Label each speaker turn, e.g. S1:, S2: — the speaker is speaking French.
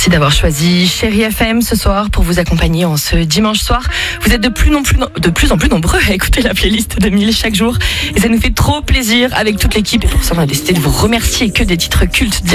S1: Merci d'avoir choisi Chérie FM ce soir pour vous accompagner en ce dimanche soir. Vous êtes de plus en plus nombreux à écouter la playlist de 1000 chaque jour et ça nous fait trop plaisir avec toute l'équipe et pour ça on a décidé de vous remercier que des titres cultes.